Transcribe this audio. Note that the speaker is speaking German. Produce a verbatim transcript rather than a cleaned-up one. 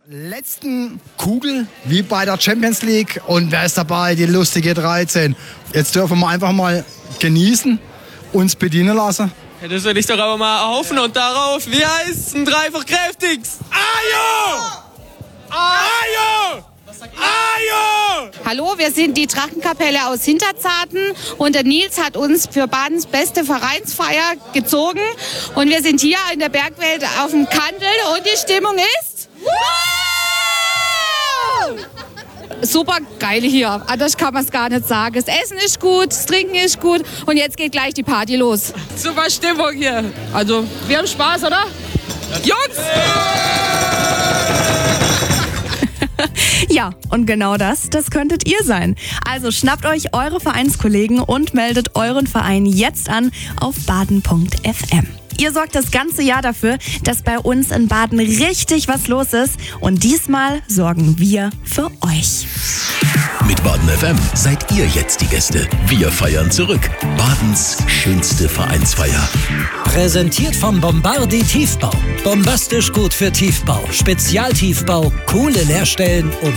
Letzten Kugel, wie bei der Champions League. Und wer ist dabei? Die lustige dreizehn. Jetzt dürfen wir einfach mal genießen, uns bedienen lassen. Ja, das will ich doch aber mal erhoffen und darauf, wie heißt ein dreifach kräftigst? Ajo! Ajo! Ajo! Hallo, wir sind die Drachenkapelle aus Hinterzarten und der Nils hat uns für Badens beste Vereinsfeier gezogen und wir sind hier in der Bergwelt auf dem Kandel und die Stimmung ist super geil hier. Anders kann man es gar nicht sagen. Das Essen ist gut, das Trinken ist gut und jetzt geht gleich die Party los. Super Stimmung hier. Also, wir haben Spaß, oder? Jungs! Ja, und genau das, das könntet ihr sein. Also schnappt euch eure Vereinskollegen und meldet euren Verein jetzt an auf baden punkt f m. Ihr sorgt das ganze Jahr dafür, dass bei uns in Baden richtig was los ist. Und diesmal sorgen wir für euch. Mit Baden F M seid ihr jetzt die Gäste. Wir feiern zurück. Badens schönste Vereinsfeier. Präsentiert vom Bombardi Tiefbau. Bombastisch gut für Tiefbau. Spezialtiefbau, coole Leerstellen und